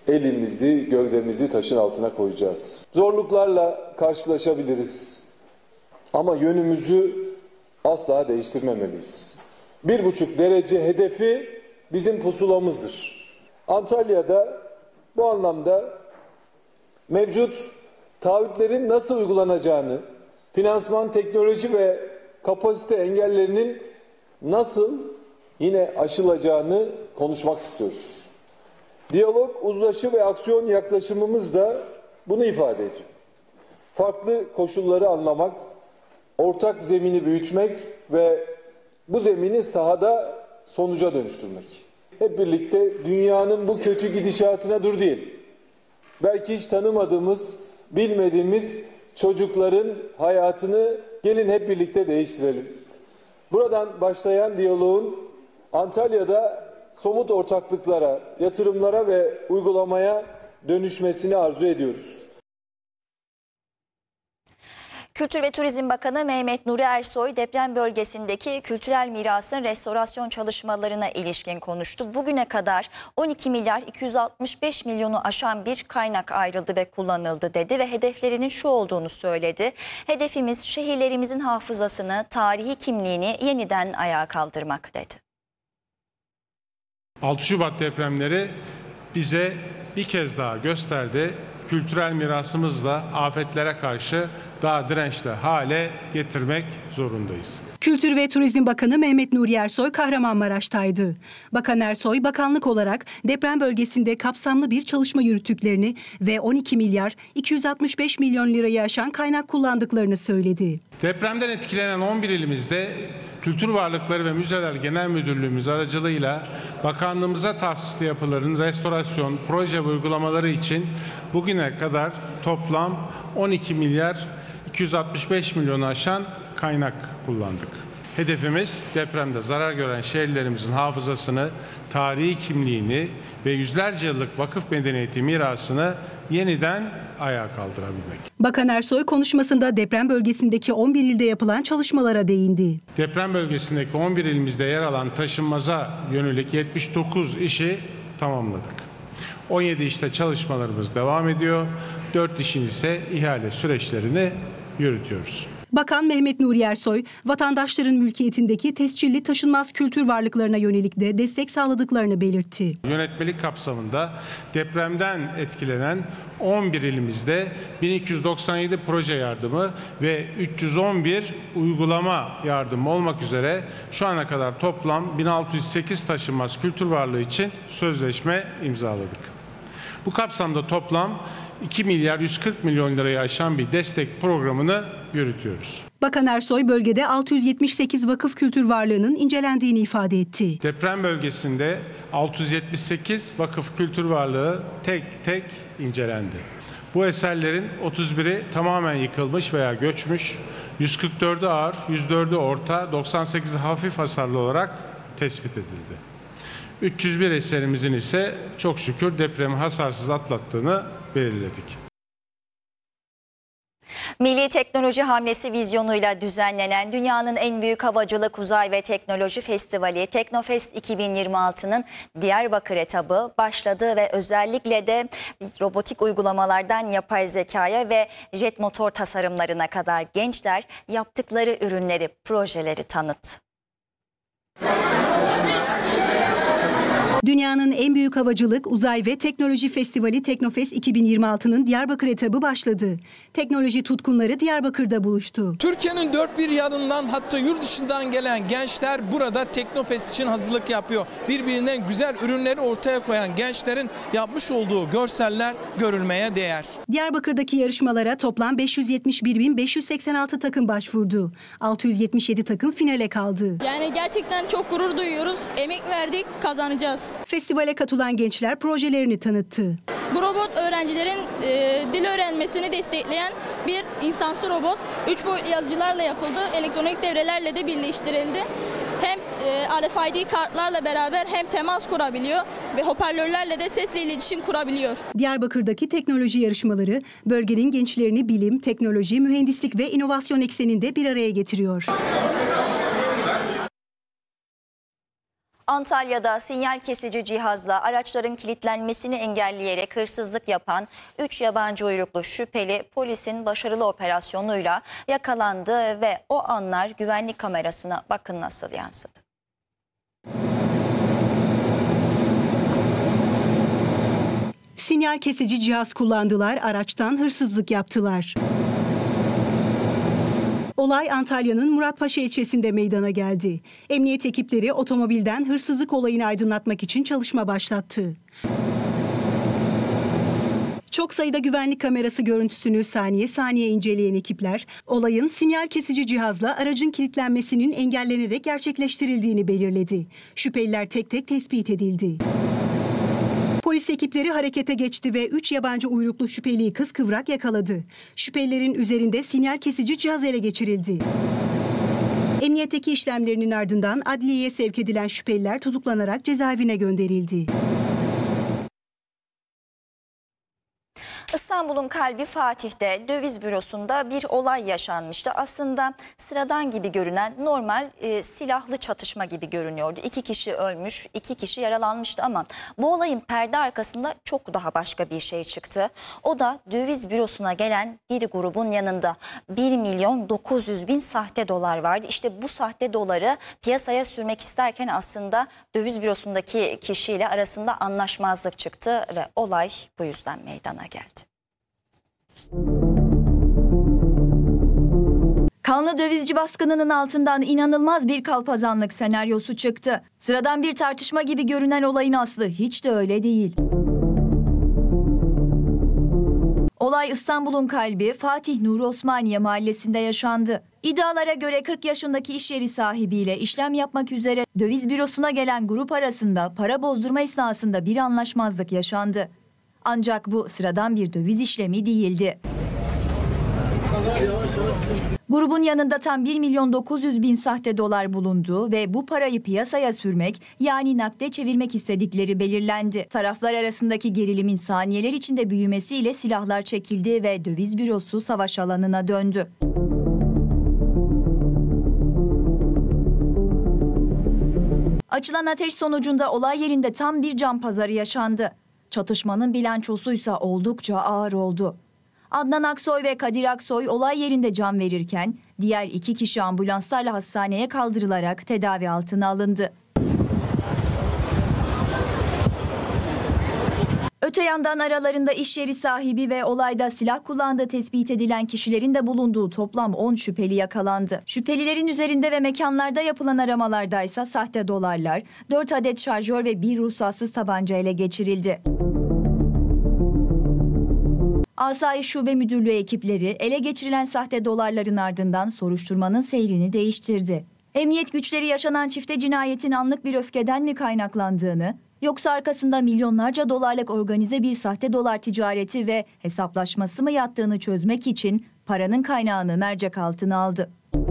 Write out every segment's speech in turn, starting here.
elimizi, gövdemizi taşın altına koyacağız. Zorluklarla karşılaşabiliriz ama yönümüzü asla değiştirmemeliyiz. 1,5 derece hedefi bizim pusulamızdır. Antalya'da bu anlamda mevcut taahhütlerin nasıl uygulanacağını, finansman, teknoloji ve kapasite engellerinin nasıl yine aşılacağını konuşmak istiyoruz. Diyalog, uzlaşı ve aksiyon yaklaşımımız da bunu ifade ediyor. Farklı koşulları anlamak, ortak zemini büyütmek ve bu zemini sahada sonuca dönüştürmek. Hep birlikte dünyanın bu kötü gidişatına dur diyelim. Belki hiç tanımadığımız, bilmediğimiz çocukların hayatını gelin hep birlikte değiştirelim. Buradan başlayan diyaloğun Antalya'da somut ortaklıklara, yatırımlara ve uygulamaya dönüşmesini arzu ediyoruz. Kültür ve Turizm Bakanı Mehmet Nuri Ersoy deprem bölgesindeki kültürel mirasın restorasyon çalışmalarına ilişkin konuştu. Bugüne kadar 12 milyar 265 milyonu aşan bir kaynak ayrıldı ve kullanıldı dedi ve hedeflerinin şu olduğunu söyledi. Hedefimiz şehirlerimizin hafızasını, tarihi kimliğini yeniden ayağa kaldırmak dedi. 6 Şubat depremleri bize bir kez daha gösterdi. Kültürel mirasımızla afetlere karşı daha dirençli hale getirmek zorundayız. Kültür ve Turizm Bakanı Mehmet Nuri Ersoy Kahramanmaraş'taydı. Bakan Ersoy bakanlık olarak deprem bölgesinde kapsamlı bir çalışma yürüttüklerini ve 12 milyar 265 milyon lirayı aşan kaynak kullandıklarını söyledi. Depremden etkilenen 11 ilimizde Kültür Varlıkları ve Müzeler Genel Müdürlüğümüz aracılığıyla bakanlığımıza tahsisli yapıların restorasyon, proje ve uygulamaları için bugüne kadar toplam 12 milyar 265 milyonu aşan kaynak kullandık. Hedefimiz depremde zarar gören şehirlerimizin hafızasını, tarihi kimliğini ve yüzlerce yıllık vakıf medeniyeti mirasını yeniden ayağa kaldırabilmek. Bakan Ersoy konuşmasında deprem bölgesindeki 11 ilde yapılan çalışmalara değindi. Deprem bölgesindeki 11 ilimizde yer alan taşınmaza yönelik 79 işi tamamladık. 17 işte çalışmalarımız devam ediyor. 4 işin ise ihale süreçlerini yürütüyoruz. Bakan Mehmet Nuri Ersoy, vatandaşların mülkiyetindeki tescilli taşınmaz kültür varlıklarına yönelik de destek sağladıklarını belirtti. Yönetmelik kapsamında depremden etkilenen 11 ilimizde 1297 proje yardımı ve 311 uygulama yardımı olmak üzere şu ana kadar toplam 1608 taşınmaz kültür varlığı için sözleşme imzaladık. Bu kapsamda toplam 2 milyar 140 milyon lirayı aşan bir destek programını yürütüyoruz. Bakan Ersoy bölgede 678 vakıf kültür varlığının incelendiğini ifade etti. Deprem bölgesinde 678 vakıf kültür varlığı tek tek incelendi. Bu eserlerin 31'i tamamen yıkılmış veya göçmüş, 144'ü ağır, 104'ü orta, 98'i hafif hasarlı olarak tespit edildi. 301 eserimizin ise çok şükür depremi hasarsız atlattığını belirledik. Milli Teknoloji Hamlesi vizyonuyla düzenlenen dünyanın en büyük havacılık, uzay ve teknoloji festivali Teknofest 2026'nın Diyarbakır etabı başladı ve özellikle de robotik uygulamalardan yapay zekaya ve jet motor tasarımlarına kadar gençler yaptıkları ürünleri, projeleri tanıttı. Dünyanın en büyük havacılık, uzay ve teknoloji festivali Teknofest 2026'nın Diyarbakır etabı başladı. Teknoloji tutkunları Diyarbakır'da buluştu. Türkiye'nin dört bir yanından hatta yurt dışından gelen gençler burada Teknofest için hazırlık yapıyor. Birbirinden güzel ürünleri ortaya koyan gençlerin yapmış olduğu görseller görülmeye değer. Diyarbakır'daki yarışmalara toplam 571.586 takım başvurdu. 677 takım finale kaldı. Yani gerçekten çok gurur duyuyoruz. Emek verdik, kazanacağız. Festivale katılan gençler projelerini tanıttı. Bu robot öğrencilerin dil öğrenmesini destekleyen bir insansı robot. 3 boyutlu yazıcılarla yapıldı, elektronik devrelerle de birleştirildi. Hem RFID kartlarla beraber hem temas kurabiliyor ve hoparlörlerle de sesle iletişim kurabiliyor. Diyarbakır'daki teknoloji yarışmaları bölgenin gençlerini bilim, teknoloji, mühendislik ve inovasyon ekseninde bir araya getiriyor. Antalya'da sinyal kesici cihazla araçların kilitlenmesini engelleyerek hırsızlık yapan 3 yabancı uyruklu şüpheli polisin başarılı operasyonuyla yakalandı ve o anlar güvenlik kamerasına bakın nasıl yansıdı. Sinyal kesici cihaz kullandılar, araçtan hırsızlık yaptılar. Olay Antalya'nın Muratpaşa ilçesinde meydana geldi. Emniyet ekipleri otomobilden hırsızlık olayını aydınlatmak için çalışma başlattı. Çok sayıda güvenlik kamerası görüntüsünü saniye saniye inceleyen ekipler, olayın sinyal kesici cihazla aracın kilitlenmesinin engellenerek gerçekleştirildiğini belirledi. Şüpheliler tek tek tespit edildi. Polis ekipleri harekete geçti ve 3 yabancı uyruklu şüpheliyi kıskıvrak yakaladı. Şüphelilerin üzerinde sinyal kesici cihaz ele geçirildi. Emniyetteki işlemlerinin ardından adliyeye sevk edilen şüpheliler tutuklanarak cezaevine gönderildi. İstanbul'un kalbi Fatih'te döviz bürosunda bir olay yaşanmıştı. Aslında sıradan gibi görünen normal silahlı çatışma gibi görünüyordu. 2 kişi ölmüş, 2 kişi yaralanmıştı ama bu olayın perde arkasında çok daha başka bir şey çıktı. O da döviz bürosuna gelen bir grubun yanında 1.900.000 sahte dolar vardı. İşte bu sahte doları piyasaya sürmek isterken aslında döviz bürosundaki kişiyle arasında anlaşmazlık çıktı ve olay bu yüzden meydana geldi. Kanlı dövizci baskınının altından inanılmaz bir kalpazanlık senaryosu çıktı. Sıradan bir tartışma gibi görünen olayın aslı hiç de öyle değil. Olay İstanbul'un kalbi Fatih Nuri Osmaniye mahallesinde yaşandı. İddialara göre 40 yaşındaki iş yeri sahibiyle işlem yapmak üzere döviz bürosuna gelen grup arasında para bozdurma esnasında bir anlaşmazlık yaşandı. Ancak bu sıradan bir döviz işlemi değildi. Grubun yanında tam 1.900.000 sahte dolar bulunduğu ve bu parayı piyasaya sürmek yani nakde çevirmek istedikleri belirlendi. Taraflar arasındaki gerilimin saniyeler içinde büyümesiyle silahlar çekildi ve döviz bürosu savaş alanına döndü. Açılan ateş sonucunda olay yerinde tam bir can pazarı yaşandı. Çatışmanın bilançosuysa oldukça ağır oldu. Adnan Aksoy ve Kadir Aksoy olay yerinde can verirken diğer 2 kişi ambulanslarla hastaneye kaldırılarak tedavi altına alındı. Öte yandan aralarında iş yeri sahibi ve olayda silah kullandığı tespit edilen kişilerin de bulunduğu toplam 10 şüpheli yakalandı. Şüphelilerin üzerinde ve mekanlarda yapılan aramalardaysa sahte dolarlar, 4 adet şarjör ve 1 ruhsatsız tabanca ele geçirildi. Asayiş Şube Müdürlüğü ekipleri ele geçirilen sahte dolarların ardından soruşturmanın seyrini değiştirdi. Emniyet güçleri yaşanan çifte cinayetin anlık bir öfkeden mi kaynaklandığını, yoksa arkasında milyonlarca dolarlık organize bir sahte dolar ticareti ve hesaplaşması mı yattığını çözmek için paranın kaynağını mercek altına aldı.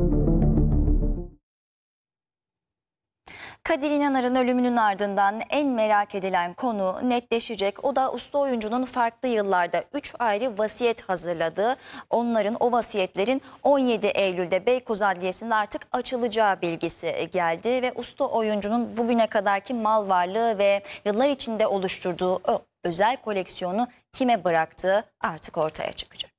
Kadir İnanır'ın ölümünün ardından en merak edilen konu netleşecek. O da usta oyuncunun farklı yıllarda 3 ayrı vasiyet hazırladığı, onların o vasiyetlerin 17 Eylül'de Beykoz Adliyesi'nde artık açılacağı bilgisi geldi. Ve usta oyuncunun bugüne kadarki mal varlığı ve yıllar içinde oluşturduğu o özel koleksiyonu kime bıraktığı artık ortaya çıkacak.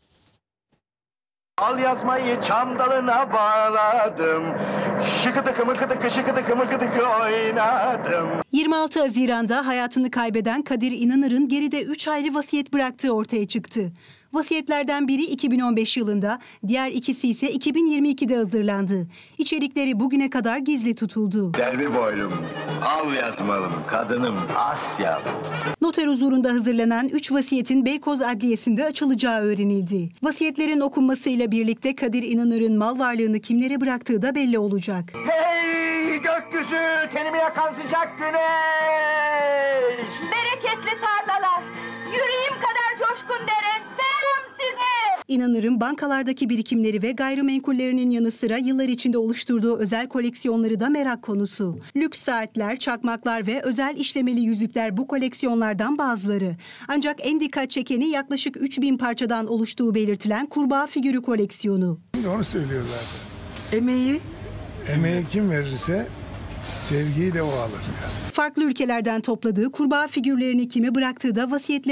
Al yazmayı çam dalına bağladım. Şıkıdıkı mıkıdıkı şıkıdıkı mıkıdıkı oynadım. 26 Haziran'da hayatını kaybeden Kadir İnanır'ın geride 3 ayrı vasiyet bıraktığı ortaya çıktı. Vasiyetlerden biri 2015 yılında, diğer ikisi ise 2022'de hazırlandı. İçerikleri bugüne kadar gizli tutuldu. Selvi boylum, al yazmalım, kadınım, Asya. Noter huzurunda hazırlanan 3 vasiyetin Beykoz Adliyesi'nde açılacağı öğrenildi. Vasiyetlerin okunmasıyla birlikte Kadir İnanır'ın mal varlığını kimlere bıraktığı da belli olacak. Hey gökyüzü, tenimi yakan sıcak güneş. Bereketli tarlalar, yüreğim kadar coşkun dere, selam size. İnanır'ın bankalardaki birikimleri ve gayrimenkullerinin yanı sıra yıllar içinde oluşturduğu özel koleksiyonları da merak konusu. Lüks saatler, çakmaklar ve özel işlemeli yüzükler bu koleksiyonlardan bazıları. Ancak en dikkat çekeni yaklaşık 3000 parçadan oluştuğu belirtilen kurbağa figürü koleksiyonu. Onu söylüyor zaten. Emeği Emeği kim verirse Sevgiyi de o alır. Farklı ülkelerden topladığı kurbağa figürlerini kime bıraktığı da vasiyetleri